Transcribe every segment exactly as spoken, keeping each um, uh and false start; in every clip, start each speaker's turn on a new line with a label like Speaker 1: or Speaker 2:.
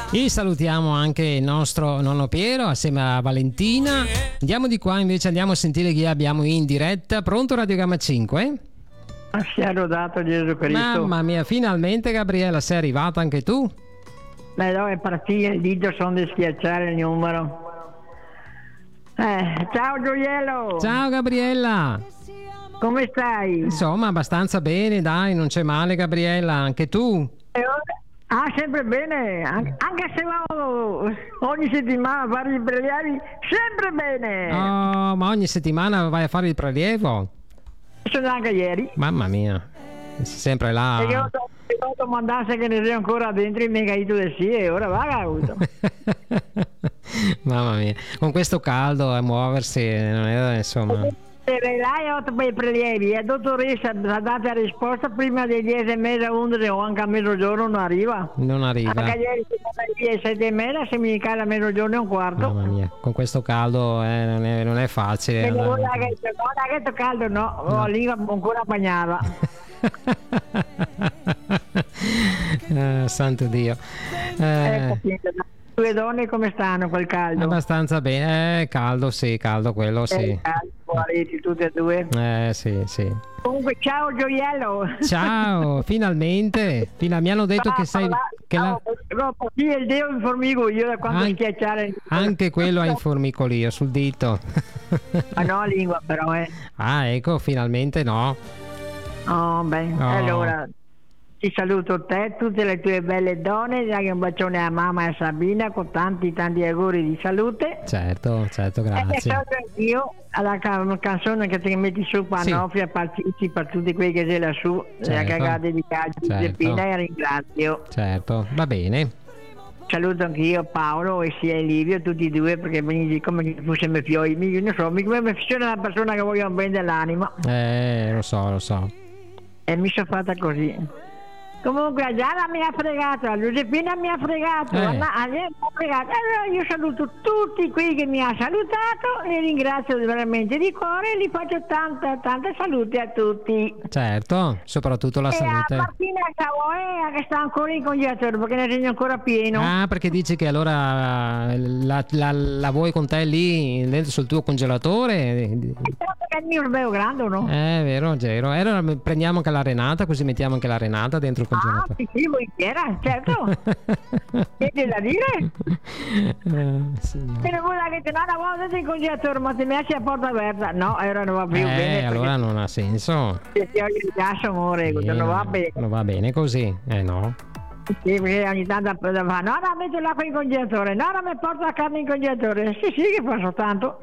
Speaker 1: E salutiamo anche il nostro nonno Piero assieme a Valentina. Andiamo di qua invece, andiamo a sentire chi abbiamo in diretta. Pronto Radio Gamma cinque?
Speaker 2: Sia lodato Gesù Cristo.
Speaker 1: Mamma mia, finalmente Gabriella, sei arrivata anche tu?
Speaker 2: Beh, no, è partito il dito, sono di schiacciare il numero. Eh, ciao Gioiello!
Speaker 1: Ciao Gabriella!
Speaker 2: Come stai?
Speaker 1: Insomma, abbastanza bene, dai, non c'è male Gabriella, anche tu?
Speaker 2: Ah, sempre bene, An- anche se vado ogni settimana a fare i prelievi, sempre bene!
Speaker 1: Oh, ma ogni settimana vai a fare il prelievo?
Speaker 2: Sono anche ieri.
Speaker 1: Mamma mia, sempre là.
Speaker 2: E io ho domandato se che ne sei ancora dentro il megaito del sì e ora va avuto.
Speaker 1: Mamma mia, con questo caldo a muoversi non è insomma.
Speaker 2: Lei ha fatto i prelievi e la dottoressa ha dato la risposta prima delle dieci e mezza, undici o anche a mezzogiorno non arriva.
Speaker 1: Non arriva.
Speaker 2: Anche ieri alle sette e mezza, se mi cade a mezzogiorno e un quarto.
Speaker 1: Mamma mia, con questo caldo eh, non, è, non è facile.
Speaker 2: E
Speaker 1: allora.
Speaker 2: non è che non è che caldo, no, no. Ho la lingua ancora bagnata.
Speaker 1: eh, santo Dio. Eh.
Speaker 2: Eh, due donne come stanno col caldo?
Speaker 1: Abbastanza bene, eh, caldo sì, caldo quello sì.
Speaker 2: Eh, caldo, guariti tutte e due.
Speaker 1: Eh sì, sì.
Speaker 2: Comunque ciao Gioiello.
Speaker 1: Ciao, finalmente. Fino, mi hanno detto
Speaker 2: ah,
Speaker 1: che sei
Speaker 2: là,
Speaker 1: che
Speaker 2: no, la... no, sì, il dedo in formico io da quando
Speaker 1: An...
Speaker 2: schiacciare.
Speaker 1: Anche quello ha in formicolio sul dito.
Speaker 2: Ma no, lingua però, eh.
Speaker 1: Ah, ecco, finalmente no.
Speaker 2: Oh, beh,
Speaker 1: oh.
Speaker 2: allora ti saluto te, tutte le tue belle donne, dai un bacione a mamma e a Sabina con tanti tanti auguri di salute.
Speaker 1: Certo, certo, grazie.
Speaker 2: E io alla can- canzone che ti metti su Panofia, sì. Partiti per tutti quelli che sei lassù, certo. La cagata di calcio, certo. Giuseppina, e ringrazio.
Speaker 1: Certo, va bene.
Speaker 2: Saluto anche io Paolo e sia Livio, tutti e due, perché mi come se fossimo fioi, io non so, mi come funziona una persona che voglio prendere l'anima.
Speaker 1: Eh, lo so, lo so.
Speaker 2: E mi sono fatta così. Comunque Gianna mi ha fregato, Giuseppina mi ha fregato,
Speaker 1: eh.
Speaker 2: Anna, Anna mi ha fregato. Allora io saluto tutti quelli che mi hanno salutato, li ringrazio veramente di cuore e li faccio tanta tanta salute a tutti.
Speaker 1: Certo, soprattutto la
Speaker 2: e
Speaker 1: salute.
Speaker 2: E a Martina Cavoe che sta ancora in congelatore perché ne segno ancora pieno.
Speaker 1: Ah, perché dici che allora la, la, la vuoi con te lì dentro sul tuo congelatore?
Speaker 2: Perché il mio è bello grande o no?
Speaker 1: È vero, vero. E allora prendiamo anche la renata, così mettiamo anche la renata dentro il congelatore.
Speaker 2: Ah, sì, sì, volentieri, certo. Che da dire?
Speaker 1: Uh, sì.
Speaker 2: Se non vuoi che no, una volta dentro il congelatore, ma se mi lasci a porta aperta, no, ora non va più
Speaker 1: eh,
Speaker 2: bene.
Speaker 1: Allora non ha senso.
Speaker 2: Se ti ogni il gas, amore,
Speaker 1: sì,
Speaker 2: non va bene.
Speaker 1: Non va bene così, eh no.
Speaker 2: Sì, perché ogni tanto fa, no, no, metto l'acqua in congelatore, no, no, mi porto la carne in congelatore. Sì, sì, che fa soltanto.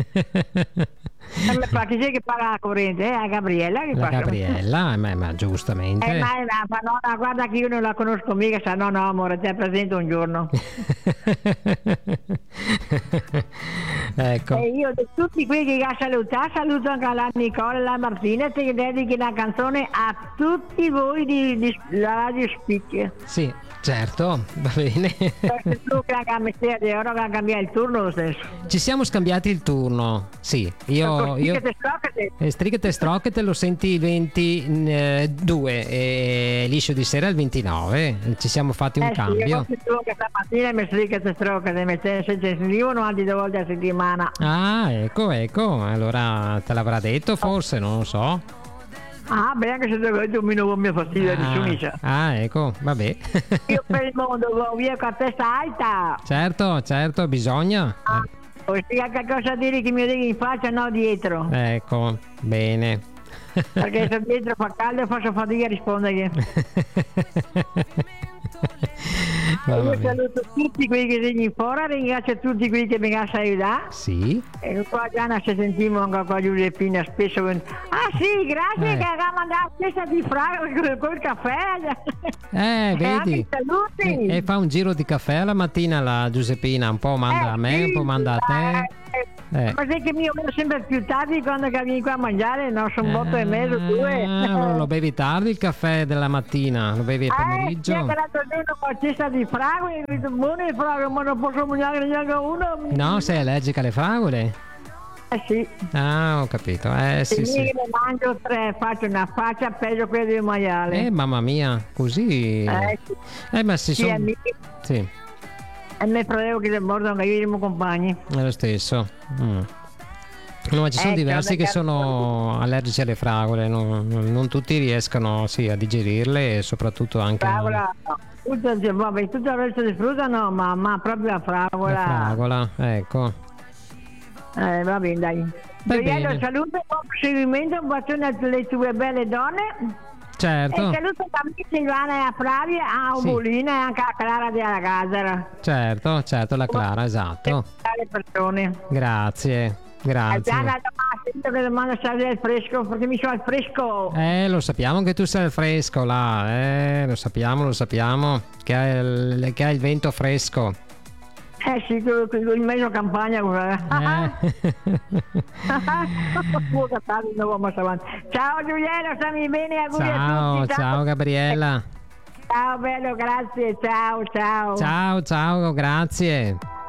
Speaker 2: Ma chi c'è che paga la corrente? Eh? La Gabriella che
Speaker 1: La
Speaker 2: fa?
Speaker 1: Gabriella, ma, ma giustamente.
Speaker 2: Eh, ma, ma no, no, guarda che io non la conosco mica, sa no, no, amore, ti presento un giorno.
Speaker 1: Ecco.
Speaker 2: E io di tutti quelli che ha salutato, saluto anche la Nicola e la Martina, che dedichi una canzone a tutti voi di, di la Radio Speak.
Speaker 1: Sì, certo, va bene.
Speaker 2: Perché tu che hai ora che cambiare il turno lo stesso.
Speaker 1: Ci siamo scambiati il turno, sì. Io, io eh, Strichete e Strochete lo senti il ventidue e Liscio di Sera il ventinove. Ci siamo fatti un
Speaker 2: eh
Speaker 1: cambio.
Speaker 2: Sì, io che stamattina mi Strichete e Strochete mi sentivano anche due volte a settimana.
Speaker 1: Ah, ecco, ecco. Allora te l'avrà detto forse, non lo so.
Speaker 2: Ah, beh, anche se tu mi non mi fastidio di Sunica.
Speaker 1: Ah, ecco, vabbè.
Speaker 2: Io per il mondo vado via con la testa alta.
Speaker 1: Certo, certo, bisogna.
Speaker 2: Ah, eh. Che cosa dire che mi vedi in faccia, no dietro.
Speaker 1: Ecco, bene.
Speaker 2: Perché se dietro fa caldo faccio fatica a rispondere. Io saluto tutti quelli che sono in fora, ringrazio tutti quelli che mi hanno aiutato.
Speaker 1: Sì.
Speaker 2: E qua Gianna ci sentiamo anche con Giuseppina spesso. Ah sì, grazie eh. che ha mandato la stessa di Frago col caffè.
Speaker 1: Eh, vedi.
Speaker 2: Saluti.
Speaker 1: E, e fa un giro di caffè la mattina la Giuseppina, un po' manda
Speaker 2: eh,
Speaker 1: a me,
Speaker 2: sì,
Speaker 1: un po' manda a te.
Speaker 2: Eh. Ma sai che mi vedo sempre più tardi quando vieni qua a mangiare, no? Sono otto e mezzo, due.
Speaker 1: Ah, lo bevi tardi il caffè della mattina, lo bevi al pomeriggio?
Speaker 2: Eh, sì, l'altro giorno con cesta di fragole, mi dico, buone fragole, ma non posso mangiare neanche uno.
Speaker 1: No, sei allergica alle fragole?
Speaker 2: Eh sì.
Speaker 1: Ah, ho capito, eh sì,
Speaker 2: sì.
Speaker 1: sì.
Speaker 2: Ne mangio tre, faccio una faccia peggio quella del maiale.
Speaker 1: Eh, mamma mia, così.
Speaker 2: Eh, sì.
Speaker 1: Eh, ma si
Speaker 2: sì,
Speaker 1: sono...
Speaker 2: amici.
Speaker 1: Sì.
Speaker 2: E me credevo che del morto anche io siamo compagni.
Speaker 1: È lo stesso. Mm. No, ma ci sono
Speaker 2: Ecco,
Speaker 1: diversi che
Speaker 2: perché-
Speaker 1: sono allergici alle fragole, non, non tutti riescono sì, a digerirle e soprattutto anche
Speaker 2: Fragola, no. Tutto, vabbè, tutto il resto di frutta no, ma, ma proprio la fragola.
Speaker 1: la fragola, ecco.
Speaker 2: Eh, va bene, dai.
Speaker 1: Va
Speaker 2: Gioiello,
Speaker 1: bene.
Speaker 2: saluto, buon proseguimento, un bacione a tutte le tue belle donne.
Speaker 1: Certo,
Speaker 2: E saluto a me, Silvana e a Flavia, a
Speaker 1: Sì.
Speaker 2: Ugolina e anche a Clara della Gazzara.
Speaker 1: certo, certo, la Clara, esatto.
Speaker 2: Le persone.
Speaker 1: Grazie, grazie.
Speaker 2: Gianna, sento che domanda stai al fresco, perché mi sono al fresco.
Speaker 1: Eh, lo sappiamo che tu sei al fresco là, eh, lo sappiamo, lo sappiamo, che hai il, che hai il vento fresco.
Speaker 2: Eh sì, con con il mezzo campagna. guarda.
Speaker 1: Eh.
Speaker 2: Può cattare, non vamos avanti. Ciao Giuliano, stammi bene, auguri a
Speaker 1: Ciao,
Speaker 2: tutti.
Speaker 1: ciao Gabriella.
Speaker 2: Ciao bello, grazie, ciao, ciao.
Speaker 1: Ciao, ciao, grazie.